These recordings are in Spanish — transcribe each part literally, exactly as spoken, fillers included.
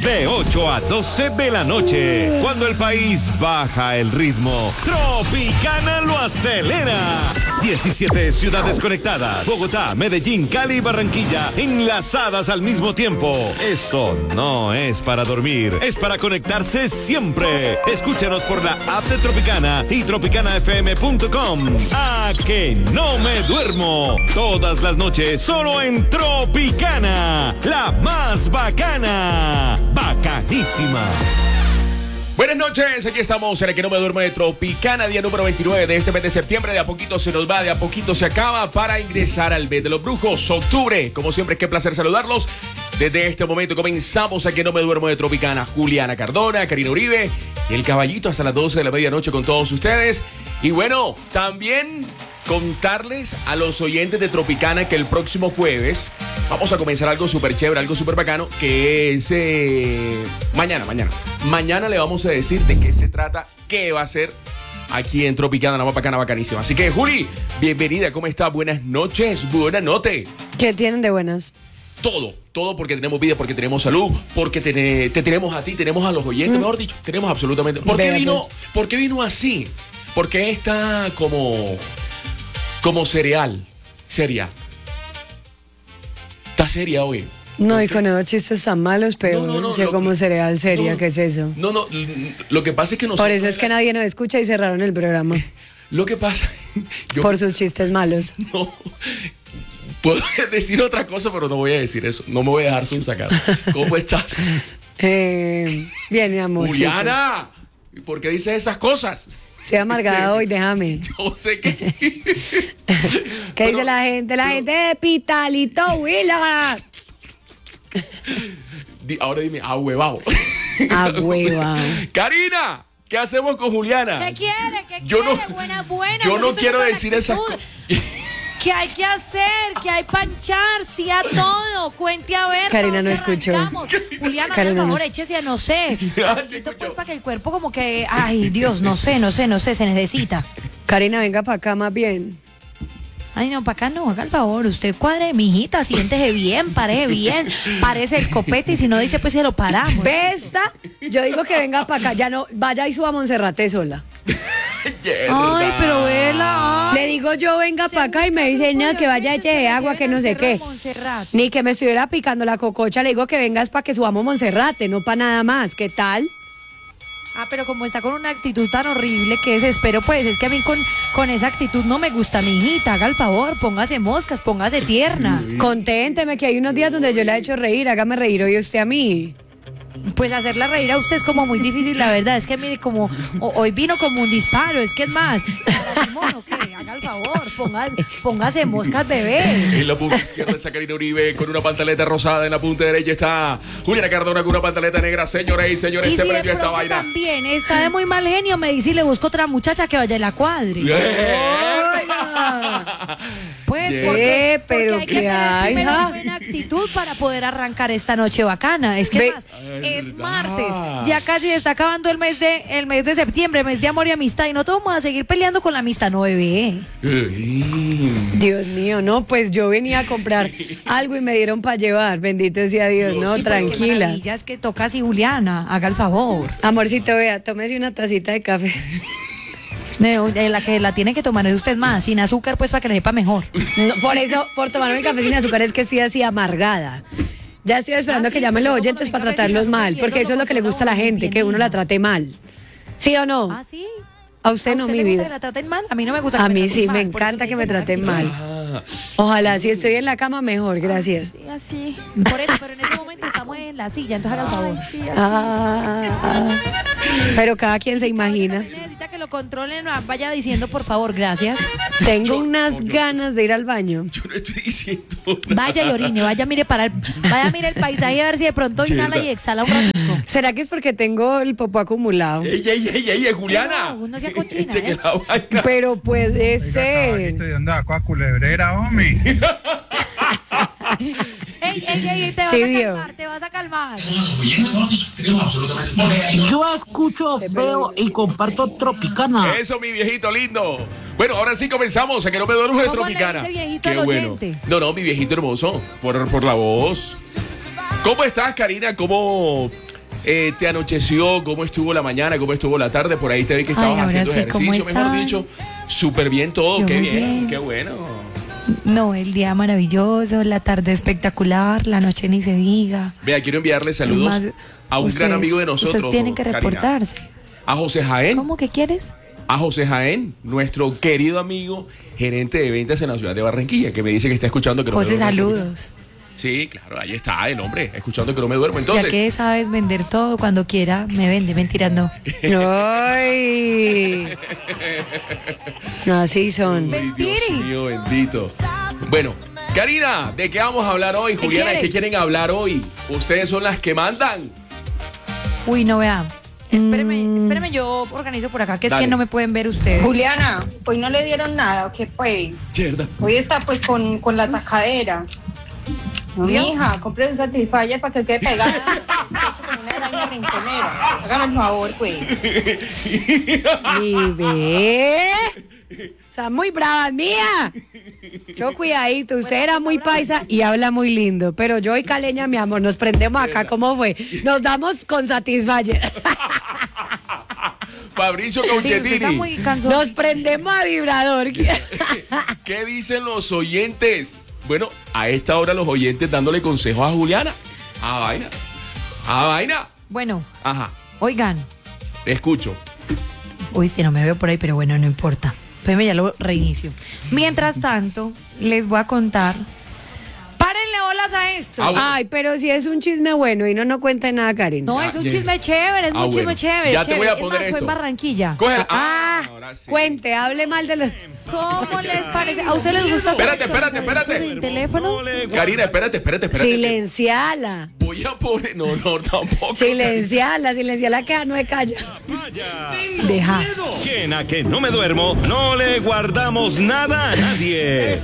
de ocho a doce de la noche. Cuando el país baja el ritmo, Tropicana lo acelera. diecisiete ciudades conectadas. Bogotá, Medellín, Cali y Barranquilla enlazadas al mismo tiempo. Esto no es para dormir, es para conectarse siempre. Escúchanos por la app de Tropicana y tropicana f m punto com. ¡A que no me duermo! Todas las noches solo en Tropicana, la más bacana. Bacanísima. Buenas noches, aquí estamos en el que no me duermo de Tropicana, día número veintinueve de este mes de septiembre. De a poquito se nos va, de a poquito se acaba para ingresar al mes de los brujos, octubre. Como siempre, qué placer saludarlos. Desde este momento comenzamos a que no me duermo de Tropicana. Juliana Cardona, Karina Uribe, el caballito hasta las doce de la medianoche con todos ustedes. Y bueno, también contarles a los oyentes de Tropicana que el próximo jueves vamos a comenzar algo súper chévere, algo súper bacano, que es eh, mañana, mañana. Mañana le vamos a decir de qué se trata, qué va a ser aquí en Tropicana, la más bacana, bacanísima. Así que, Juli, bienvenida, ¿cómo está? Buenas noches, buenas noches. ¿Qué tienen de buenas? Todo, todo porque tenemos vida, porque tenemos salud, porque te, te tenemos a ti, tenemos a los oyentes, mm. mejor dicho, tenemos absolutamente. ¿Por qué vino, ¿por qué vino así? Porque está como... Como cereal. Seria. ¿Está seria hoy? No, hijo, no, chistes tan malos, pero no, no, no, sé, como cereal seria, no, ¿qué es eso? No, no, lo que pasa es que nosotros... Por eso es que nadie nos escucha y cerraron el programa. Lo que pasa... Yo, Por sus chistes malos. No, puedo decir otra cosa, pero no voy a decir eso. No me voy a dejar sacar. ¿Cómo estás? Eh, bien, mi amor. Juliana, ¿por qué dices esas cosas? Soy amargada hoy, déjame. Yo sé que sí. ¿Qué pero, dice la gente? La pero, gente de Pitalito, Huila. Ahora dime, ahuevao. Ahuevao. Karina, ¿qué hacemos con Juliana? ¿Qué quiere? ¿Qué yo quiere? No, buena, buena. Yo no quiero decir esas cosas. ¿Qué hay que hacer? ¿Qué hay panchar? Sí a todo. Cuente a ver. Karina no escuchó. Juliana, Karina, por favor, no... échese a no sé. Sí, pues para que el cuerpo como que, ay, Dios, no sé, no sé, no sé, se necesita. Karina, venga para acá más bien. Ay, no, para acá no, haga el favor. Usted cuadre, mijita, siéntese bien, pare bien, parece el copete y si no dice, pues se lo paramos. ¿Esta? Yo digo que venga para acá. Ya no, vaya y suba a Monserrate sola. Ay, pero vela. Le digo yo, venga para acá y me dice, no, que vaya eche de agua, que no sé qué. Ni que me estuviera picando la cococha, le digo que vengas para que subamos Monserrate, no para nada más. ¿Qué tal? Ah, pero como está con una actitud tan horrible que desespero, pues es que a mí con, con esa actitud no me gusta, mi hijita. Haga el favor, póngase moscas, póngase tierna. Conténteme que hay unos días donde yo la he hecho reír, hágame reír hoy usted a mí. Pues hacerla reír a usted es como muy difícil, la verdad. Es que mire, como o, hoy vino como un disparo, es que es más. Mono, ¿qué? Haga el favor, ponga, póngase moscas, bebé. En la punta izquierda está Karina Uribe con una pantaleta rosada. En la punta derecha está Juliana Cardona con una pantaleta negra. Señores y señores, y se si prendió esta vaina. También está de muy mal genio, me dice y le busco otra muchacha que vaya y la cuadre. Hola. Pues yeah, porque, pero porque hay ¿qué que tener hay, primero ja? buena actitud para poder arrancar esta noche bacana. Es que Ve, más, es martes, ya casi está acabando el mes de el mes de septiembre, mes de amor y amistad, y no te vamos a seguir peleando con la amistad, no, bebé. Dios mío, no, pues yo venía a comprar algo y me dieron para llevar, bendito sea Dios, no, sí, tranquila. Ya es que toca así, Juliana, haga el favor. Amorcito, vea, tómese una tacita de café. No, la que la tiene que tomar es usted más, sin azúcar, pues para que le sepa mejor. No, por eso, por tomarme el café sin azúcar es que estoy así amargada. Ya estoy esperando ah, que sí, llamen los pues oyentes para tratarlos mal, porque eso es lo que le gusta a la gente, que uno la trate mal. ¿Sí o no? Ah, sí. A usted, ¿A no, usted mi le gusta vida. Que la traten mal? A mí no me gusta que A me mí traten sí, mal, me encanta que me traten mal. Ah. Ojalá, si estoy en la cama, mejor, gracias. Sí, así. Por eso, pero en este momento estamos en la silla, entonces haga el favor. Sí, ah, pero cada quien se imagina. Necesita que lo controlen, vaya diciendo por favor, gracias. Tengo yo, unas no, yo, ganas de ir al baño. Yo no estoy diciendo nada. Vaya y orine, vaya mire para el, vaya mire el paisaje a ver si de pronto inhala y exhala un ratito. ¿Será que es porque tengo el popó acumulado? ¡Ey, ey, ey, ey, ey, Juliana! No, no sea cochina, Cheque ¿eh? la vaina. Pero puede Oiga, ser. caballito, ¿de dónde sacó a culebrera, hombre? Ey, ey, ey, te vas Sí, a vio. calmar, te vas a calmar. Yo escucho, veo y comparto Tropicana. Eso, mi viejito lindo. Bueno, ahora sí comenzamos a que no me duermo de ¿Cómo le Tropicana. dice viejito Qué al bueno. oyente? No, no, mi viejito hermoso, por, por la voz. ¿Cómo estás, Karina? ¿Cómo, eh, te anocheció? ¿Cómo estuvo la mañana? ¿Cómo estuvo la tarde? Por ahí te vi que estabas Ay, ahora haciendo sí, ¿cómo ejercicio, mejor están? dicho. Súper bien todo, Yo qué muy bien, bien. qué bueno. No, el día maravilloso, la tarde espectacular, la noche ni se diga. Vea, quiero enviarle saludos Es más, a un gran ustedes- amigo de nosotros. Ustedes tienen que Karina. reportarse. A José Jaén. ¿Cómo que quieres? A José Jaén, nuestro querido amigo, gerente de ventas en la ciudad de Barranquilla, que me dice que está escuchando que no me José, duermo. saludos. Sí, claro, ahí está el hombre, escuchando que no me duermo. Entonces, Ya que sabes vender todo, cuando quiera me vende, mentiras no. Ay. Así son. Ay, Dios mío, bendito. Bueno, Karina, ¿de qué vamos a hablar hoy? ¿Qué Juliana, ¿de quieren? qué quieren hablar hoy? Ustedes son las que mandan. Uy, no vea. Espéreme, espéreme, yo organizo por acá, que es Dale. que no me pueden ver ustedes. Juliana, hoy no le dieron nada, ¿o qué pues? ¿Verdad? Hoy está pues con, con la tacadera. No, ¿Vio? mija, compre un Satisfyer para que quede pegada. Hecho con una araña rinconera. Hágame el favor, pues. Y ve. Están muy bravas, mía. Yo cuidadito, usted era muy paisa y habla muy lindo. Pero yo y Caleña, mi amor, nos prendemos acá, ¿cómo fue? Nos damos con Satisfyer. Fabricio Sí, usted está Cauchetini, muy cansado. Nos prendemos a vibrador. ¿qué dicen los oyentes? Bueno, a esta hora los oyentes dándole consejos a Juliana. A vaina. A vaina. Bueno, Ajá, oigan. te escucho. Uy, si no me veo por ahí, pero bueno, no importa. Espérame, ya lo reinicio. Mientras tanto, les voy a contar. Párenle bolas a esto. Ah, bueno. Ay, pero si es un chisme bueno y no no cuenta nada, Karen. No, Ah, es un bien. chisme chévere, es Ah, un chisme bueno. chévere. Ya te chévere. voy a Es poner más, fue esto. en Barranquilla. Cógela. Ah, ahora sí. cuente, hable mal de los... ¿Cómo les parece? ¿A ustedes les gusta? Espérate, espérate, espérate. ¿El teléfono? Karina, espérate, espérate, espérate. Silenciala. Voy a poner. No, no, tampoco. Silenciala, silenciala que no es calla. Deja. Quien a que no me duermo, no le guardamos nada a nadie.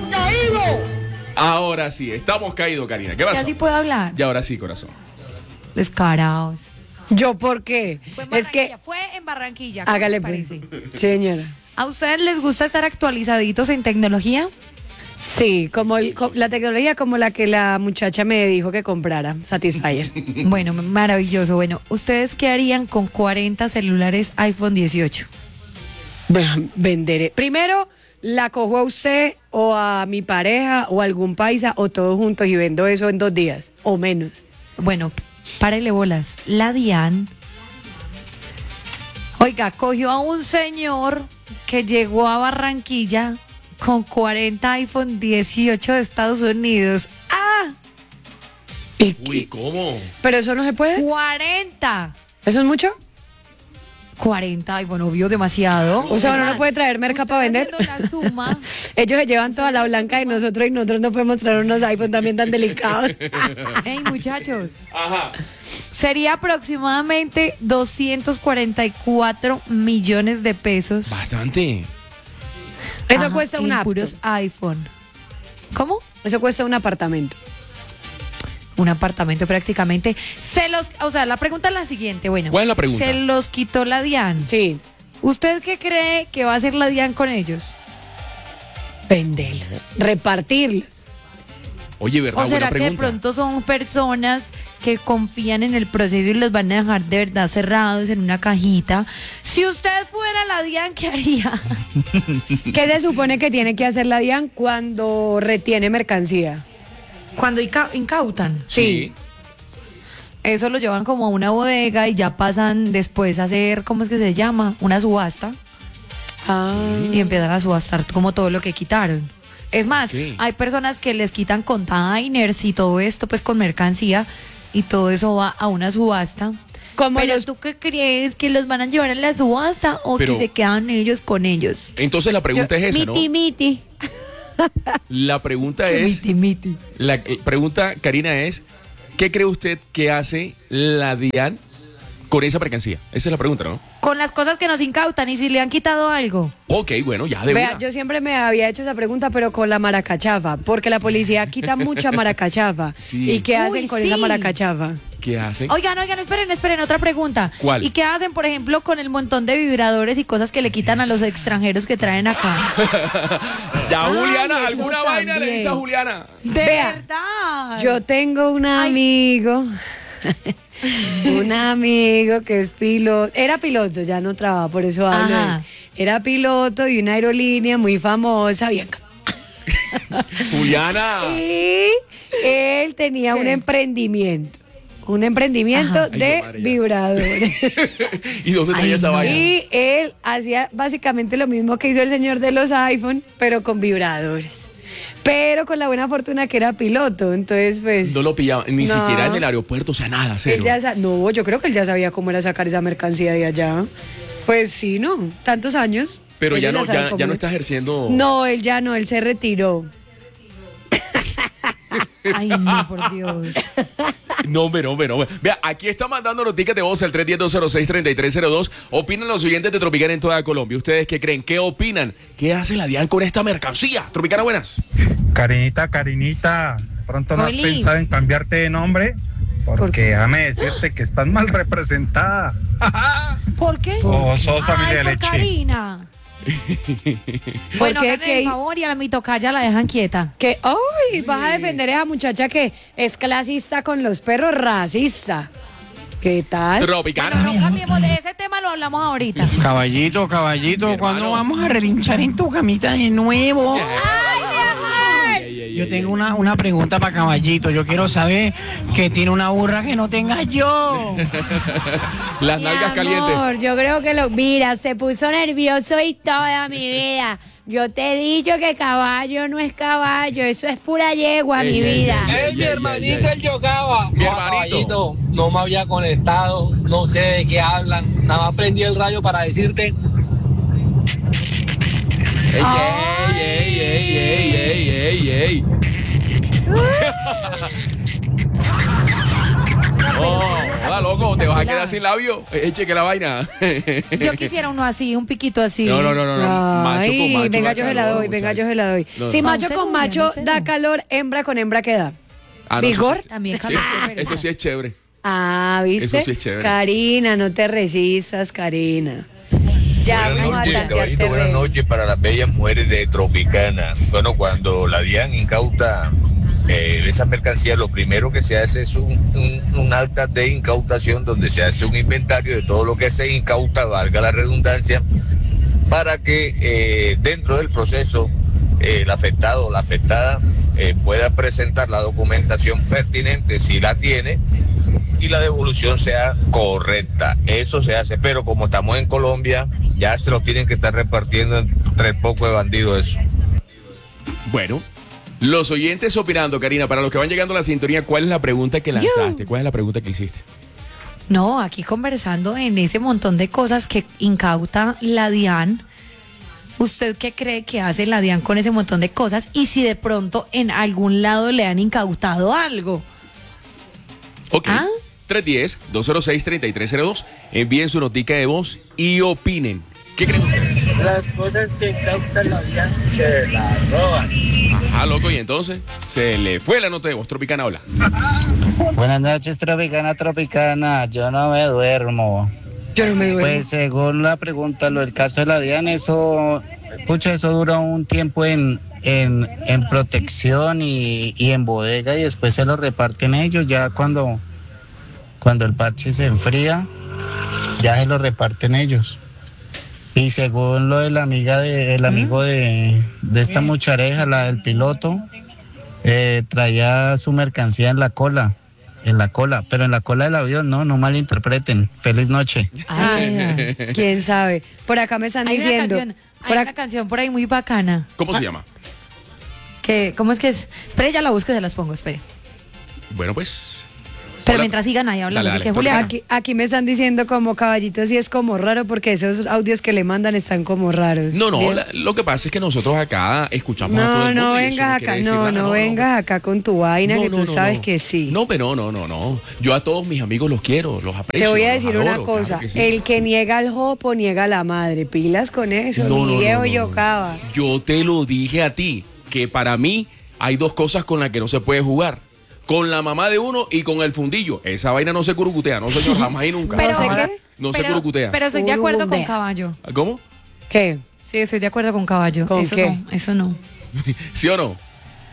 Ahora sí, estamos caídos, Karina. ¿Qué ¿Ya pasa? sí puedo hablar? Ya ahora sí, corazón. Descarados. ¿Yo por qué? Fue en Es Barranquilla, que... fue en Barranquilla. ¿cómo Hágale les pues. parece? Señora. ¿A ustedes les gusta estar actualizaditos en tecnología? Sí, como el- co- la tecnología como la que la muchacha me dijo que comprara, Satisfyer. Bueno, maravilloso. Bueno, ¿ustedes qué harían con cuarenta celulares iPhone dieciocho? Venderé. Primero, la cojo a usted o a mi pareja o a algún paisa o todos juntos y vendo eso en dos días o menos. Bueno, párele bolas. La DIAN, oiga, cogió a un señor que llegó a Barranquilla con cuarenta iPhone dieciocho de Estados Unidos. ¡Ah! Y- Uy, ¿cómo? Pero eso no se puede. ¡cuarenta! ¿Eso es mucho? cuarenta, ay, bueno, obvio, demasiado. O sea, Es uno no más, puede traer merca usted para vender. haciendo la suma, Ellos se llevan toda la blanca y nosotros y nosotros no podemos traer unos iPhone también tan delicados. hey, muchachos, Ajá. sería aproximadamente doscientos cuarenta y cuatro millones de pesos. Bastante. Eso Ajá, cuesta un en apto. puros iPhone. ¿Cómo? Eso cuesta un apartamento. Un apartamento prácticamente. Se los, o sea, la pregunta es la siguiente, bueno. ¿Cuál es la pregunta? Se los quitó la DIAN. Sí. ¿Usted qué cree que va a hacer la DIAN con ellos? Venderlos. Repartirlos. Oye, ¿verdad? ¿O será Buena que de pregunta. pronto son personas que confían en el proceso y los van a dejar de verdad cerrados en una cajita? Si usted fuera la DIAN, ¿qué haría? ¿Qué se supone que tiene que hacer la DIAN cuando retiene mercancía? Cuando inca- incautan. Sí. Eso lo llevan como a una bodega y ya pasan después a hacer, ¿cómo es que se llama? Una subasta. Ah. Y empiezan a subastar como todo lo que quitaron. Es más, Ok. hay personas que les quitan containers y todo esto pues con mercancía y todo eso va a una subasta. Como Pero los- tú qué crees, que los van a llevar a la subasta o Pero- que se quedan ellos con ellos. Entonces la pregunta es esa, ¿no? Miti, miti. La pregunta es, Miti, miti. la eh, pregunta, Karina, es, ¿qué cree usted que hace la DIAN con esa mercancía? Esa es la pregunta, ¿no? Con las cosas que nos incautan y si le han quitado algo. Ok, bueno, ya de Vea, una. yo siempre me había hecho esa pregunta, pero con la maracachafa, porque la policía quita mucha maracachafa. Sí. ¿Y qué Uy, hacen con sí. esa maracachafa? ¿Qué hacen? Oigan, oigan, esperen, esperen, otra pregunta. ¿Cuál? ¿Y qué hacen, por ejemplo, con el montón de vibradores y cosas que le quitan a los extranjeros que traen acá? Ya, Ay, Juliana, eso alguna vaina le también. dice a Juliana. De Vea, verdad. Yo tengo un Ay. amigo un amigo que es piloto, era piloto, ya no trabaja, por eso hablo. de él. Ajá. Era piloto de una aerolínea muy famosa, bien. Juliana. Y él tenía un emprendimiento. Un emprendimiento Ajá. de Ay, no, madre, ya. vibradores. ¿Y dónde traía Ay, esa no. vaina? Y él hacía básicamente lo mismo que hizo el señor de los iPhone, pero con vibradores. Pero con la buena fortuna que era piloto. Entonces, pues. No lo pillaba, ni No. siquiera en el aeropuerto, o sea, nada, él cero. ya sa- no, yo creo que él ya sabía cómo era sacar esa mercancía de allá. Pues sí, no. Tantos años. Pero ya Ellos no, saben ya, cómo ya no es. está ejerciendo. No, él ya no, él se retiró. Ay, no, por Dios. No, hombre, no, hombre, no. hombre. Vea, aquí está mandando los tickets de voz al tres uno cero, dos cero seis, tres tres cero dos. Opinan los oyentes de Tropicana en toda Colombia. ¿Ustedes qué creen? ¿Qué opinan? ¿Qué hace la DIAN con esta mercancía? Tropicana, buenas. Carinita, Carinita, ¿pronto no has Oli. pensado en cambiarte de nombre? Porque déjame decirte que estás mal representada. ¿Por qué? O sos familia Ay, de por leche. Karina. Bueno, qué? háganle ¿Qué? el favor y a la mitocaya la dejan quieta. Que, ¡ay! Vas a defender a esa muchacha que es clasista con los perros, racista. ¿Qué tal? Tropicana. Bueno, no cambiemos de ese tema, lo hablamos ahorita. Caballito, caballito, Mi ¿cuándo hermano. vamos a relinchar en tu camita de nuevo? Ay, ay, Yo ay, tengo ay. una, una pregunta para Caballito. Yo quiero saber que tiene una burra que no tenga yo. Las Mi nalgas calientes. amor, yo creo que lo. Mira, se puso nervioso y toda mi vida. Yo te he dicho que caballo no es caballo, eso es pura yegua, Ey, mi ey, vida. ey, ey, Es mi ey, hermanito ey. el Yogaba. Mi No, hermanito. caballito, no me había conectado, no sé de qué hablan. Nada más prendí el radio para decirte. Ey, ey, ey, ey, ey, ey, ey, ey. Oh, hola, loco, te vas a quedar sin labio. Eche que la vaina. Yo quisiera uno así, un piquito así. No, no, no, no, no. Macho con Ay, macho. venga, da yo se la calor, doy, venga, muchacho. yo se la doy. No, Si no. macho No, con cero, macho no, cero. da calor, hembra con hembra, ¿qué da? Ah, no, eso ¿Vigor? sí- También sí, calor, pero- eso sí es chévere. Ah, ¿viste? Eso sí es chévere. Karina, no te resistas, Karina. Ya Buenas vamos a noches, tantear caballito, buenas terreno. noches para las bellas mujeres de Tropicana. Bueno, cuando la DIAN incauta eh, esa mercancía, lo primero que se hace es un, un, un acta de incautación donde se hace un inventario de todo lo que se incauta, valga la redundancia, para que eh, dentro del proceso eh, el afectado o la afectada eh, pueda presentar la documentación pertinente si la tiene y la devolución sea correcta. Eso se hace, pero como estamos en Colombia, ya se lo tienen que estar repartiendo entre el poco de bandidos eso. Bueno, los oyentes opinando, Karina, para los que van llegando a la sintonía, ¿cuál es la pregunta que lanzaste? ¿Cuál es la pregunta que hiciste? No, aquí conversando en ese montón de cosas que incauta la DIAN. ¿Usted qué cree que hace la DIAN con ese montón de cosas? Y si de pronto en algún lado le han incautado algo. Ok. ¿Ah? tres uno cero, dos cero seis, tres tres cero dos. Envíen su notica de voz y opinen. ¿Qué creen ustedes? Las cosas que incautan la DIAN se las roban. Ajá, loco, y entonces se le fue la nota de voz. Tropicana, habla. Buenas noches, Tropicana, Tropicana. Yo no me duermo. Yo no me duermo. Pues según la pregunta, lo del caso de la DIAN, eso, pucha, eso dura un tiempo en, en, en protección y, y en bodega y después se lo reparten ellos. Ya cuando, cuando el parche se enfría, ya se lo reparten ellos. Y según lo de la amiga de, el amigo de, de esta muchareja, la del piloto, eh, traía su mercancía en la cola. En la cola, pero en la cola del avión, no, no malinterpreten. Feliz noche. Ay, ¿Quién sabe? Por acá me están hay una diciendo. canción, hay por una ac- canción por ahí muy bacana. ¿Cómo se llama? Que, ¿Cómo es que es? Espere, ya la busco y se las pongo, espere. Bueno, pues. Pero Hola. mientras sigan ahí hablando, Dale, dale, porque Julián. Aquí, aquí me están diciendo como caballito, sí es como raro porque esos audios que le mandan están como raros. No, no, Bien. la- lo que pasa es que nosotros acá escuchamos a todo No, el no mundo. y eso vengas quiere acá, decir no, nada, no vengas acá con tu vaina No, que no, tú no, sabes no. que sí. No, pero no, no, no, no. Yo a todos mis amigos los quiero, los aprecio. Te voy a los decir una adoro, cosa, claro que sí. el que niega al jopo niega a la madre, pilas con eso, No, mi no, no, viejo no, no. Yocaba. Yo te lo dije a ti, que para mí hay dos cosas con las que no se puede jugar. Con la mamá de uno y con el fundillo. Esa vaina no se curucutea, no señor, jamás y nunca. Pero- ¿No sé qué? No se pero, curucutea. pero estoy de acuerdo con Curucutea. Caballo. ¿Cómo? ¿Qué? Sí, estoy de acuerdo con Caballo. ¿Con eso qué? no, eso no. ¿Sí o no?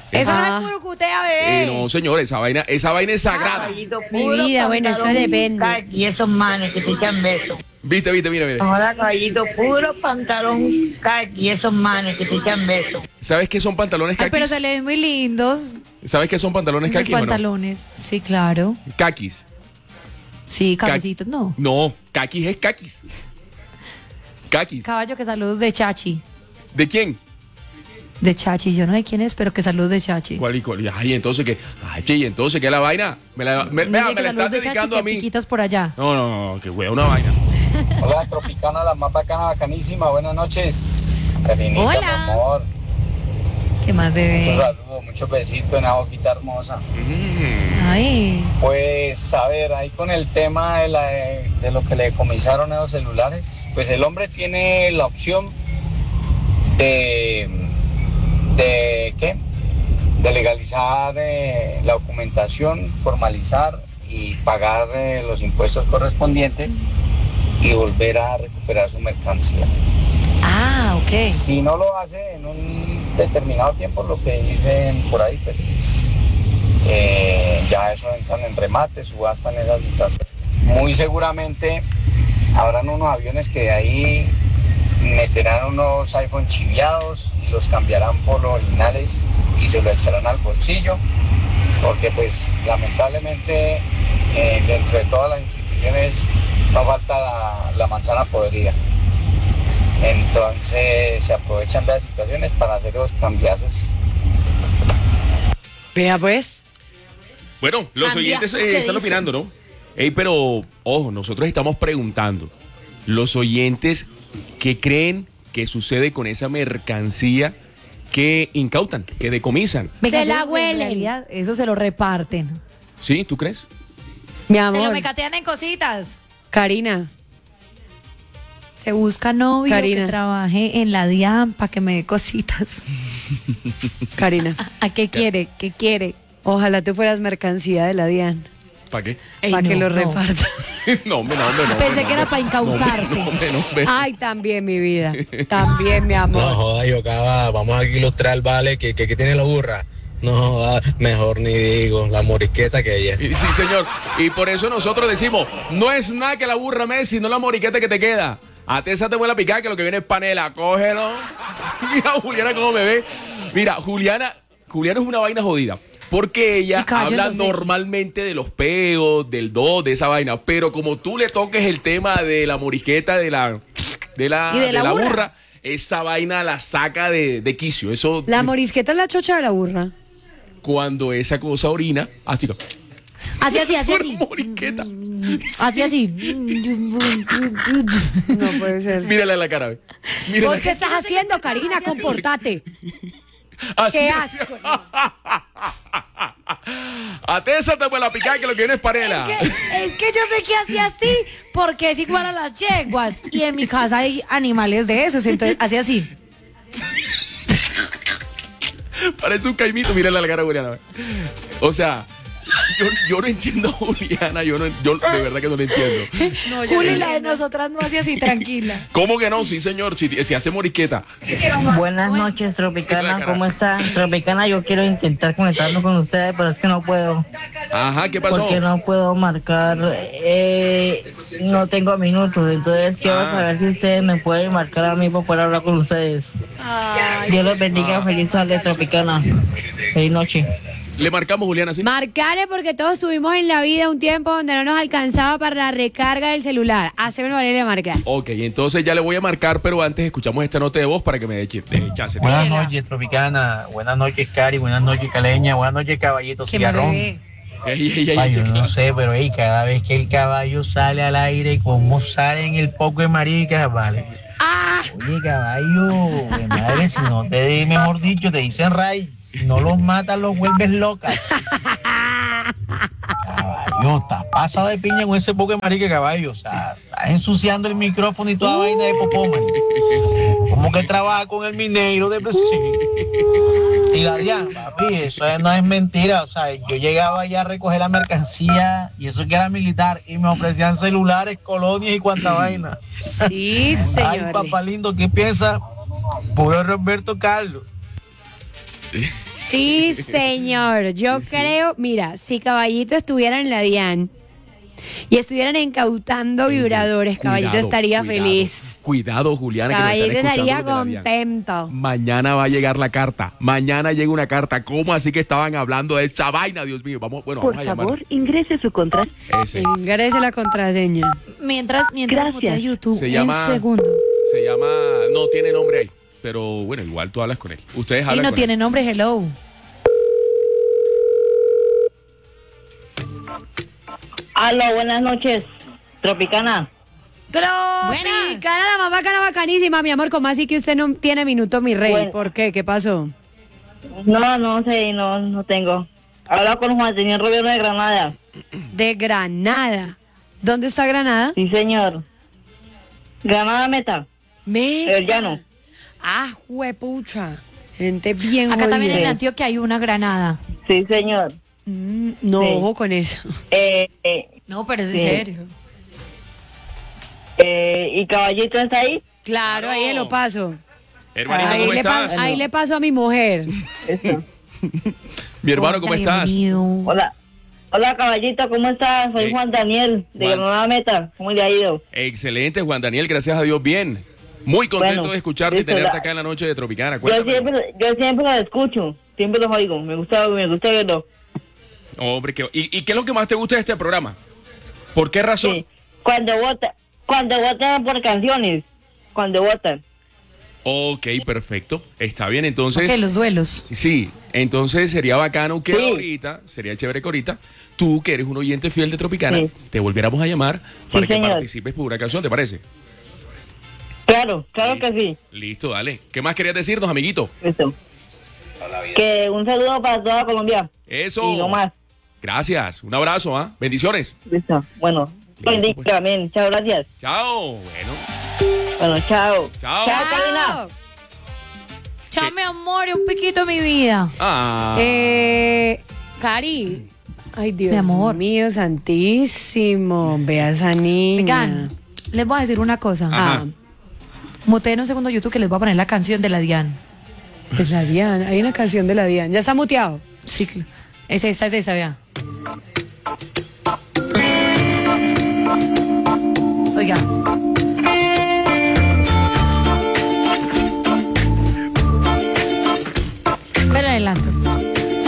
Eso Ah. no es curucutea, bebé. Eh, no, señor, esa vaina, esa vaina es sagrada. Mi vida, bueno, eso depende. Y esos manes que te echan besos. Viste, viste, mira, mira. Ahora, caballito, puro pantalón caqui, esos manes que te echan besos. ¿Sabes qué son pantalones Ay, caquis? pero se le ven muy lindos. ¿Sabes qué son pantalones Los caquis o no? pantalones. Sí, claro. Caquis. Sí, cabecitos, no. No, caquis es caquis. Caquis. Caballo, que saludos de Chachi. ¿De quién? De Chachi, yo no sé quién es, pero que saludos de Chachi. ¿Cuál y cuál? Ay, entonces qué. Ay, che, ¿y entonces qué es la vaina? Me la, me, Dice vea, que me la saludos estás de Chachi, dedicando que a mí. piquitos por allá. No, no, no, que wea, una vaina. Hola, Tropicana, la más bacana, bacanísima. Buenas noches. Carinita, Hola. mi amor. ¿Qué más, bebé? Muchos saludos, muchos besitos en la boquita hermosa. Ay. Pues, a ver, ahí con el tema de, la, de lo que le decomisaron a los celulares, pues el hombre tiene la opción de, de ¿qué? De legalizar eh, la documentación, formalizar y pagar eh, los impuestos correspondientes y volver a recuperar su mercancía. Ah, ok. Si no lo hace en un determinado tiempo, lo que dicen por ahí, pues eh, ya eso entran en remate, subastan esa situación. Muy seguramente habrán unos aviones que de ahí meterán unos iPhone chiviados y los cambiarán por los originales y se lo echarán al bolsillo, porque pues lamentablemente eh, dentro de todas las instituciones no falta la, la manzana podrida. Entonces se aprovechan de las situaciones para hacer los cambiazos. Vea pues. Bueno, los Cambiazos oyentes que eh, están dice. opinando, ¿no? Ey, pero, ojo, nosotros estamos preguntando. Los oyentes, ¿qué creen que sucede con esa mercancía que incautan, que decomisan? Venga, Se la yo, en huelen. realidad, eso se lo reparten. ¿Sí? ¿Tú crees? Mi Se lo amor. mecatean en cositas. Karina. Se busca novio Karina. que trabaje en la DIAN para que me dé cositas. Karina. ¿A qué quiere? ¿Qué quiere? Ojalá tú fueras mercancía de la DIAN. ¿Para qué? Ey, Para que no, lo no. reparta. No, hombre, no, hombre, no. Pensé hombre, que era no, para hombre. incautarte. No, hombre, no, hombre. Ay, también, mi vida. También, mi amor. No joda, yo acaba, vamos a ilustrar, vale, que, que, que tiene la burra. No joda, mejor ni digo, la morisqueta que ella. Y- Sí, señor. Y por eso nosotros decimos, no es nada que la burra Messi, no la moriqueta que te queda. A ti esa te vuelve a picar, que lo que viene es panela. Cógelo. Mira, Juliana, cómo me ve. Mira, Juliana, Juliana es una vaina jodida. Porque ella Y callo, habla no sé. normalmente de los peos, del do, de esa vaina. Pero como tú le toques el tema de la morisqueta, de la, de la, Y de la burra. esa vaina la saca de, de quicio. Eso, La morisqueta es la chocha de la burra. cuando esa cosa orina, así que... Así, así, así, Suena así. morisqueta. Así, así. No puede ser. Mírale la cara, ve. Mírale ¿Vos la qué estás haciendo, Karina? Comportate. Así Qué es. asco. A Tessa te vuelve a picar que lo que viene es panela. Es que, es que yo sé que hacía así porque es igual a las yeguas. Y en mi casa hay animales de esos. Entonces, así, así. Parece un caimito, mírale la cara a Juliana. O sea, yo, yo no entiendo a Juliana, yo, no, yo de verdad que no lo entiendo. No, yo Juli, no la de entiendo. nosotras no hace así, tranquila. ¿Cómo que no? Sí, señor, si, si hace morisqueta. Buenas noches, Tropicana, ¿cómo está? Tropicana, yo quiero intentar conectarme con ustedes, pero es que no puedo. Ajá, ¿qué pasó? Porque no puedo marcar, eh, no tengo minutos, entonces quiero Ah. saber si ustedes me pueden marcar a mí para poder hablar con ustedes. Dios los bendiga, feliz tarde, Tropicana. Feliz noche. Le marcamos, Juliana, ¿sí? Marcale porque todos tuvimos en la vida un tiempo donde no nos alcanzaba para la recarga del celular. Haceme valer le marcas. Ok, entonces ya le voy a marcar, pero antes escuchamos esta nota de voz para que me dé chi- de chance. Buenas noches, Tropicana. Buenas noches, Cari. Buenas noches, Caleña. Buenas noches, Caballito Que me Cigarrón. bebé. Ey, ey, ey, Ay, yo ey, no sé, pero ey, cada vez que el caballo sale al aire, como salen el poco de maricas, vale. ¡Ah! Oye, caballo, de madre, si no te, mejor dicho, te dicen ray, si no los matas, los vuelves locas. Caballo, estás pasado de piña con ese poco de marica, caballo. O sea, estás ensuciando el micrófono y toda vaina de popó, man. Como que trabaja con el minero de Brasil. Y la Diana, papi, eso no es mentira. O sea, yo llegaba allá a recoger la mercancía y eso que era militar y me ofrecían celulares, colonias y cuanta vaina. Sí, Ay, señor. papá lindo, ¿qué piensa? Puro Roberto Carlos. Sí, señor. Yo creo, mira, si Caballito estuviera en la DIAN y estuvieran incautando vibradores, Caballito Cuidado, estaría cuidado. feliz. Cuidado, Juliana, que nos Caballito están estaría escuchando desde la DIAN. contento. Mañana va a llegar la carta. Mañana llega una carta. ¿Cómo así que estaban hablando de esa vaina, Dios mío? Vamos, bueno, Por vamos a llamar. favor, ingrese su contraseña. Ese. Ingrese la contraseña. Mientras, mientras Gracias. mutea YouTube, Se llama- en segundo. Se llama, no tiene nombre ahí, pero bueno, igual tú hablas con él. Ustedes Y hablan no con tiene él. nombre, hello. Aló, buenas noches, Tropicana. Tropicana, la más bacana, bacanísima, mi amor. ¿Cómo así que usted no tiene minuto, mi rey? Bueno. ¿Por qué? ¿Qué pasó? No, no sé, no, no tengo. Habla con Juan Señor Rubio de Granada. De Granada. ¿Dónde está Granada? Sí, señor. Granada Meta. Meta. El llano. Ah, huepucha. Gente bien Acá también en jodida. Antioquia hay una granada. Sí, señor. Mm, no, Sí. ojo con eso. Eh, eh, No, pero es Sí. en serio. eh, ¿Y Caballito está ahí? Claro, ahí se lo paso. Hermanito, Ahí ¿cómo le, estás? pa- ahí le paso a mi mujer. Eso. Mi hermano, ¿cómo Hola, estás? bienvenido. Hola. Hola, Caballito, ¿cómo estás? Soy Sí. Juan Daniel, de Juan. Granada Meta. ¿Cómo le ha ido? Excelente, Juan Daniel, gracias a Dios, bien. Muy contento Bueno, de escucharte y listo, tenerte la- acá en la noche de Tropicana. Yo Cuéntame. siempre, yo siempre los escucho, siempre los oigo. Me gusta, me gusta verlo. Hombre, ¿qué- y, ¿y qué es lo que más te gusta de este programa? ¿Por qué razón? Sí. Cuando votan, cuando votan por canciones, cuando votan. Ok, perfecto. Está bien, entonces. Ok, los duelos. Sí, entonces sería bacano que Sí. ahorita, sería chévere que ahorita, tú que eres un oyente fiel de Tropicana, Sí. te volviéramos a llamar para que señor. participes por una canción, ¿te parece? Claro, claro que sí. Listo, dale. ¿Qué más querías decirnos, amiguito? Eso. Que un saludo para toda Colombia. Eso. Y no más. Gracias. Un abrazo, ¿ah? Bendiciones. Listo. Bueno, bendiga, amén. Chao, gracias. Chao. Bueno. Bueno, chao. Chao. Chao, Karina. Chao, mi amor, y un piquito, mi vida. Ah. Eh, Cari. Ay, Dios Mi amor. mío, santísimo. Vea esa niña. Oigan, les voy a decir una cosa. Ajá. Muteen un segundo YouTube que les voy a poner la canción de la Dian. De la Diana. Hay una canción de la Diana. ¿Ya está muteado? Sí, cl- es esta, es esta, vea.